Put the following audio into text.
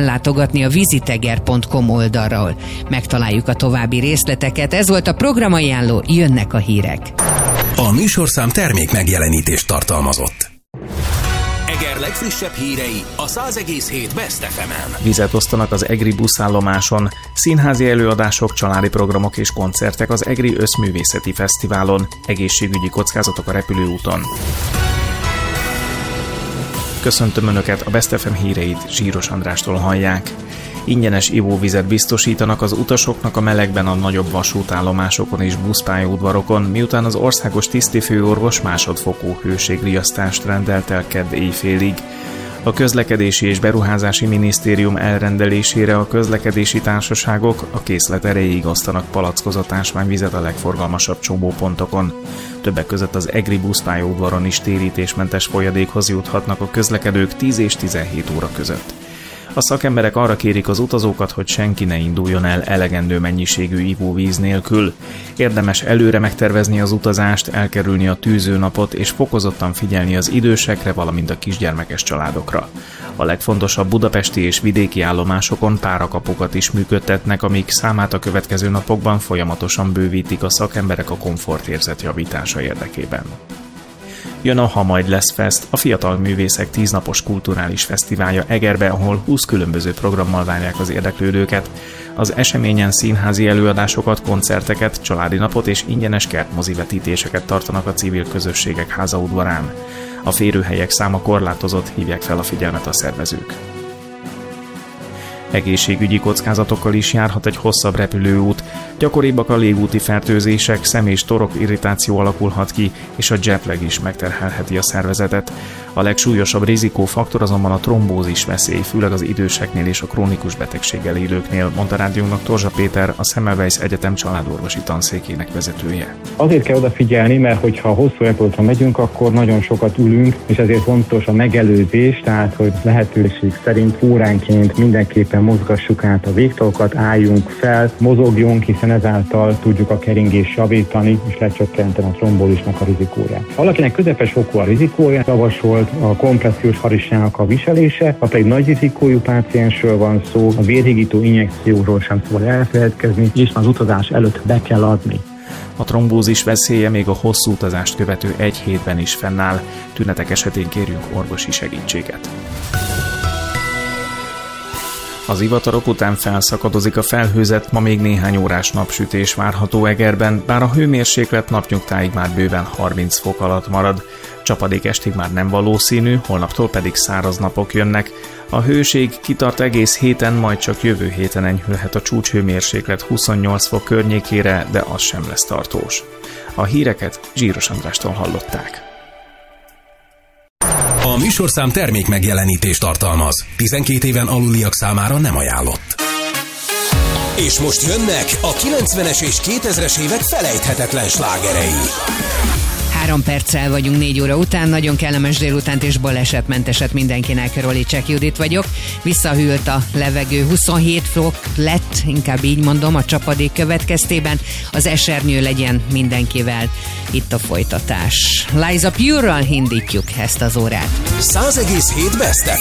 ellátogatni a visiteger.com oldalról. Megtaláljuk a további részleteket. Ez volt a programajánló, jönnek a hírek. A műsorszám termék megjelenítést tartalmazott. Eger legfrissebb hírei a 100,7 Best FM-en. Vizet osztanak az egri buszállomáson, színházi előadások, családi programok és koncertek az Egri Összművészeti Fesztiválon, egészségügyi kockázatok a repülőúton. Köszöntöm Önöket, a Best FM híreit Zsíros Andrástól hallják. Ingyenes ivóvizet biztosítanak az utasoknak a melegben a nagyobb vasútállomásokon és buszpályaudvarokon, miután az országos tisztifőorvos másodfokú hőségriasztást rendelt el kedd éjfélig. A Közlekedési és Beruházási Minisztérium elrendelésére a közlekedési társaságok a készlet erejéig osztanak palackozott ásványvizet a legforgalmasabb csomópontokon. Többek között az egri buszpályaudvaron is térítésmentes folyadékhoz juthatnak a közlekedők 10 és 17 óra között. A szakemberek arra kérik az utazókat, hogy senki ne induljon el elegendő mennyiségű ivóvíz nélkül. Érdemes előre megtervezni az utazást, elkerülni a tűzőnapot és fokozottan figyelni az idősekre, valamint a kisgyermekes családokra. A legfontosabb budapesti és vidéki állomásokon párakapukat is működtetnek, amik számát a következő napokban folyamatosan bővítik a szakemberek a komfortérzet javítása érdekében. Jön a Ha majd lesz fest, a fiatal művészek 10 napos kulturális fesztiválja Egerbe, ahol 20 különböző programmal várják az érdeklődőket. Az eseményen színházi előadásokat, koncerteket, családi napot és ingyenes kertmozi vetítéseket tartanak a civil közösségek házaudvarán. A férőhelyek száma korlátozott, hívják fel a figyelmet a szervezők. Egészségügyi kockázatokkal is járhat egy hosszabb repülőút. Gyakoribbak a légúti fertőzések, szem- és torok irritáció alakulhat ki, és a jetlag is megterhelheti a szervezetet. A legsúlyosabb rizikófaktor azonban a trombózis veszély, főleg az időseknél és a krónikus betegséggel élőknél, mondta rádiónak Torzsa Péter, a Semmelweis Egyetem családorvosi tanszékének vezetője. Azért kell odafigyelni, mert hogyha hosszú repülőtre megyünk, akkor nagyon sokat ülünk, és ezért fontos a megelőzés, tehát hogy lehetőség szerint óránként mindenképpen mozgassuk át a végtalokat, álljunk fel, mozogjunk, hiszen ezáltal tudjuk a keringést javítani, és lecsökkenteni a trombózisnak a rizikóját. Ha valakinek közepes fokú a rizikója, javasolt a kompressziós harisnyának a viselése, ha pedig nagy rizikójú páciensről van szó, a vérhigító injekcióról sem szabad elfeledkezni, és az utazás előtt be kell adni. A trombózis veszélye még a hosszú utazást követő egy hétben is fennáll. Tünetek esetén kérjünk orvosi segítséget. Az ivatarok után felszakadozik a felhőzet, ma még néhány órás napsütés várható Egerben, bár a hőmérséklet napnyugtáig már bőven 30 fok alatt marad. Csapadék estig már nem valószínű, holnaptól pedig száraz napok jönnek. A hőség kitart egész héten, majd csak jövő héten enyhülhet a csúcshőmérséklet 28 fok környékére, de az sem lesz tartós. A híreket Zsíros Andrástól hallották. A műsorszám termék megjelenítést tartalmaz. 12 éven aluliak számára nem ajánlott. És most jönnek a 90-es és 2000-es évek felejthetetlen slágerei. 3 perccel vagyunk 4 óra után, nagyon kellemes délutánt és balesetmenteset mindenkinek. Rolicek Judit vagyok. Visszahűlt a levegő, 27 fok lett, inkább így mondom, a csapadék következtében. Az esernyő legyen mindenkivel. Itt a folytatás. Liza Pure-ral indítjuk ezt az órát. 100,7 Best